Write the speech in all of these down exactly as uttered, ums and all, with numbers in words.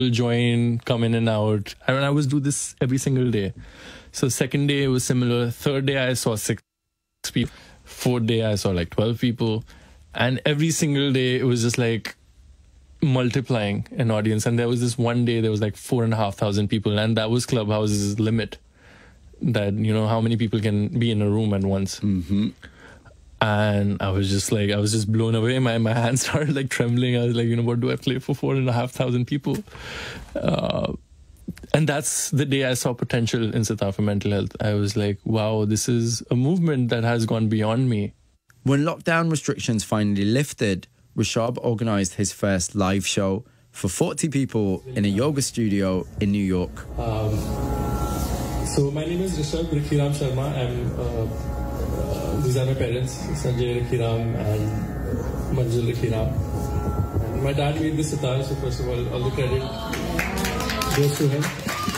join, come in and out. I mean, I was do this every single day. So second day it was similar. Third day I saw six people. Fourth day I saw like twelve people. And every single day it was just like multiplying an audience. And there was this one day there was like four and a half thousand people. And that was Clubhouse's limit. That, you know, how many people can be in a room at once. Mm-hmm. And I was just like, I was just blown away. My my hands started like trembling. I was like, you know, what do I play for four and a half thousand people? Uh, and that's the day I saw potential in Sitar for mental health. I was like, wow, this is a movement that has gone beyond me. When lockdown restrictions finally lifted, Rishab organised his first live show for forty people in a yoga studio in New York. Um, so my name is Rishab Rikhiram Sharma. I'm uh, uh, these are my parents, Sanjay Rikhiram and Manjul Rikhiram. And my dad made the sitar, so first of all, all the credit goes to him.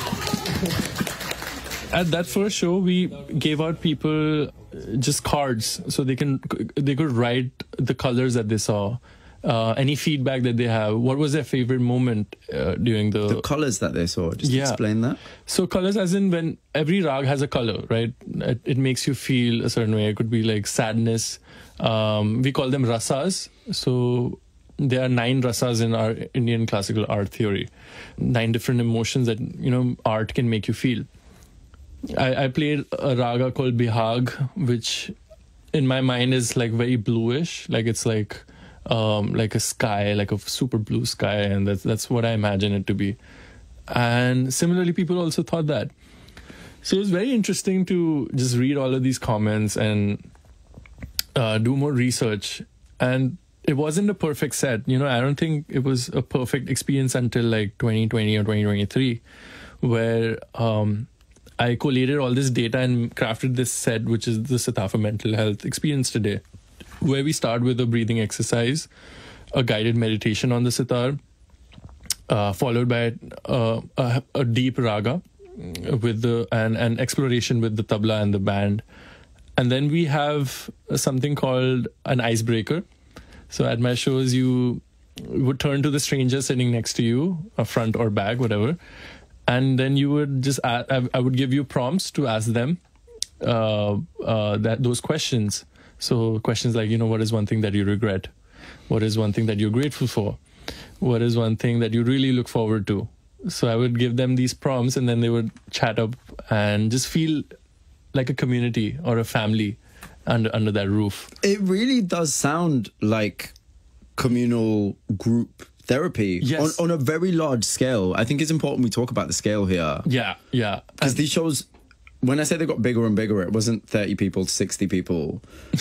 At that first show, we gave out people just cards so they can they could write the colors that they saw, uh, any feedback that they have. What was their favorite moment uh, during the the colors that they saw? Just yeah. explain that. So colors, as in when every rag has a color, right? It, it makes you feel a certain way. It could be like sadness. Um, we call them rasas. So there are nine rasas in our Indian classical art theory. Nine different emotions that, you know, art can make you feel. I, I played a raga called Bihag, which in my mind is like very bluish, like it's like um, like a sky, like a super blue sky, and that's that's what I imagine it to be. And similarly, people also thought that. So it was very interesting to just read all of these comments and uh, do more research. And it wasn't a perfect set, you know. I don't think it was a perfect experience until like twenty twenty or twenty twenty-three, where um, I collated all this data and crafted this set, which is the Sitar for mental health experience today, where we start with a breathing exercise, a guided meditation on the sitar, uh, followed by uh, a, a deep raga with the and an exploration with the tabla and the band, and then we have something called an icebreaker. So at my shows, you would turn to the stranger sitting next to you, a front or back, whatever. And then you would just, ask, I would give you prompts to ask them uh, uh, that those questions. So questions like, you know, what is one thing that you regret? What is one thing that you're grateful for? What is one thing that you really look forward to? So I would give them these prompts, and then they would chat up and just feel like a community or a family under under that roof. It really does sound like communal group therapy, yes, on, on a very large scale. I think it's important we talk about the scale here. Yeah, yeah. Because these shows, when I say they got bigger and bigger, it wasn't thirty people to sixty people.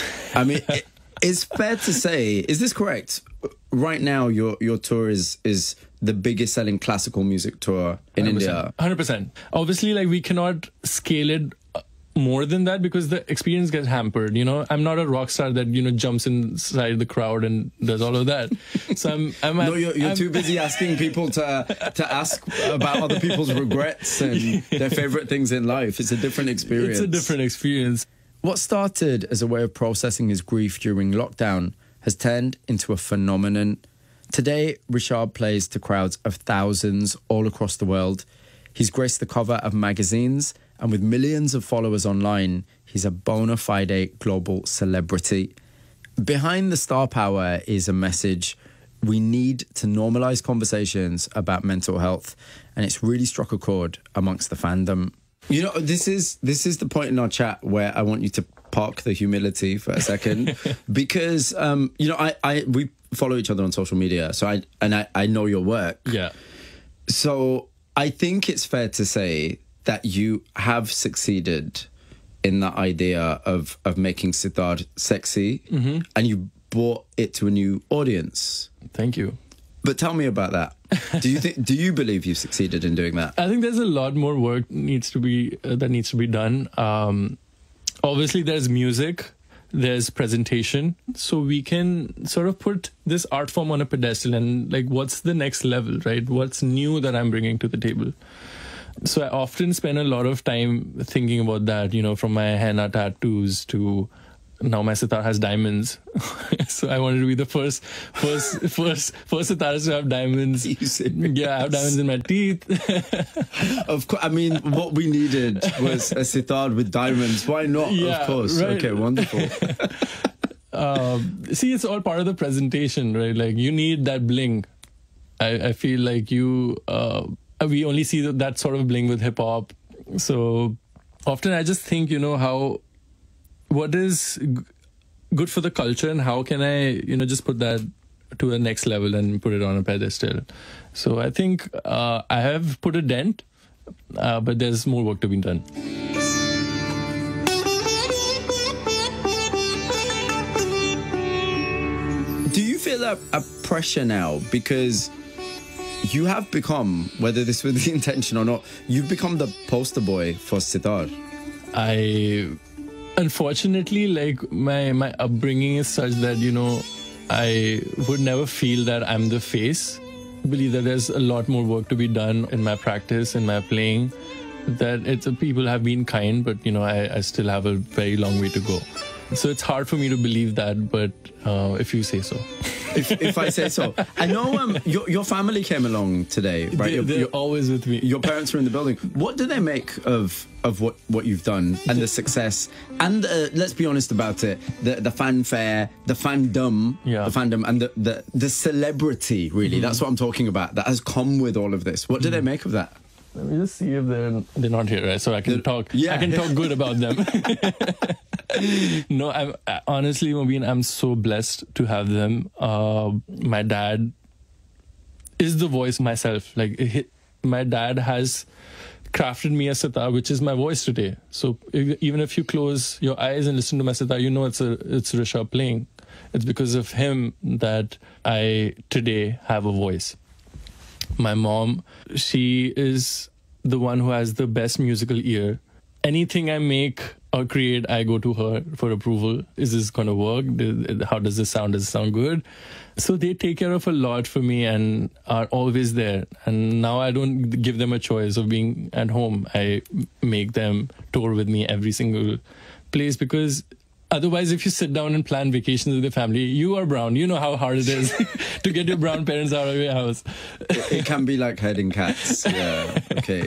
I mean, it, it's fair to say, is this correct? Right now, your your tour is is the biggest selling classical music tour in one hundred percent, India. one hundred percent. Obviously, like, we cannot scale it more than that because the experience gets hampered. You know, I'm not a rock star that, you know, jumps inside the crowd and does all of that. So I'm, I'm no, you're, you're I'm, too busy asking people to to ask about other people's regrets and their favorite things in life. It's a different experience. It's a different experience. What started as a way of processing his grief during lockdown has turned into a phenomenon. Today, Rishab plays to crowds of thousands all across the world. He's graced the cover of magazines, and with millions of followers online, he's a bona fide global celebrity. Behind the star power is a message: we need to normalize conversations about mental health, and it's really struck a chord amongst the fandom. You know, this is this is the point in our chat where I want you to park the humility for a second, because um, you know, I, I we follow each other on social media, so I and I, I know your work. Yeah. So I think it's fair to say that you have succeeded in that idea of of making sitar sexy, mm-hmm. and you brought it to a new audience. Thank you. But tell me about that. Do you think? Do you believe you've succeeded in doing that? I think there's a lot more work needs to be uh, that needs to be done. Um, obviously, there's music, there's presentation, so we can sort of put this art form on a pedestal and, like, what's the next level, right? What's new that I'm bringing to the table? So I often spend a lot of time thinking about that. You know, from my henna tattoos to now my sitar has diamonds. So I wanted to be the first, first, first, first sitars to have diamonds. Yeah, I have diamonds in my teeth. Of course, I mean, what we needed was a sitar with diamonds. Why not? Yeah, of course. right. Okay, wonderful. um, see, it's all part of the presentation, right? Like you need that bling. I, I feel like you, uh, we only see that, that sort of bling with hip hop. So often I just think, you know, how, what is g- good for the culture and how can I, you know, just put that to the next level and put it on a pedestal. So I think uh, I have put a dent, uh, but there's more work to be done. Do you feel a, a pressure now? Because you have become, whether this was the intention or not, you've become the poster boy for sitar. I, unfortunately, like my, my upbringing is such that, you know, I would never feel that I'm the face. I believe that there's a lot more work to be done in my practice, in my playing, that it's people have been kind, but, you know, I, I still have a very long way to go. So it's hard for me to believe that, but uh, if you say so. if, if I say so. I know um, your, your family came along today, right? They, You're, they're you're, always with me. Your parents are in the building. What do they make of of what, what you've done and the success? And uh, let's be honest about it, the the fanfare, the fandom, yeah. the fandom and the, the, the celebrity, really. Mm. That's what I'm talking about, that has come with all of this. What do mm. they make of that? Let me just see if they're they're not here, right? So I can they're, talk. Yeah. I can talk good about them. No, I'm honestly, Mobeen, I'm so blessed to have them. Uh, my dad is the voice myself. Like he, my dad has crafted me a sitar, which is my voice today. So if, even if you close your eyes and listen to my sitar, you know it's a it's Rishabh playing. It's because of him that I today have a voice. My mom, she is the one who has the best musical ear. Anything I make or create, I go to her for approval. Is this going to work? How does this sound? Does it sound good? So they take care of a lot for me and are always there. And now I don't give them a choice of being at home. I make them tour with me every single place, because otherwise, if you sit down and plan vacations with your family, you are brown. You know how hard it is to get your brown parents out of your house. It, it can be like herding cats. Yeah, okay.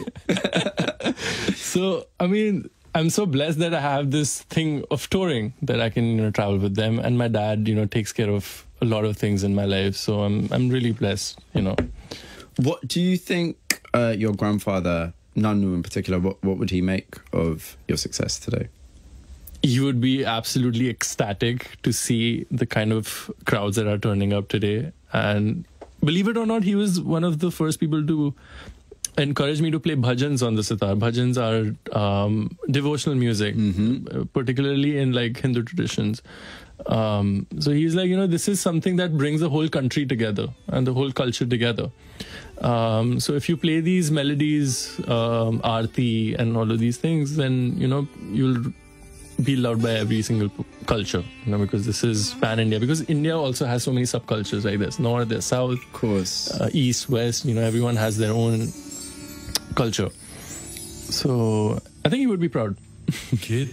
So, I mean, I'm so blessed that I have this thing of touring, that I can, you know, travel with them. And my dad, you know, takes care of a lot of things in my life. So I'm I'm really blessed, you know. What do you think uh, your grandfather, Nanu in particular, what, what would he make of your success today? You would be absolutely ecstatic to see the kind of crowds that are turning up today. And believe it or not, he was one of the first people to encourage me to play bhajans on the sitar. Bhajans are um, devotional music, mm-hmm. particularly in like Hindu traditions. Um, so he's like, you know, this is something that brings the whole country together and the whole culture together. Um, so if you play these melodies, um, aarti and all of these things, then, you know, you'll be loved by every single culture, you know, because this is pan-India. Because India also has so many subcultures, like there's north, there's south, of course, uh, east, west. You know, everyone has their own culture. So I think he would be proud.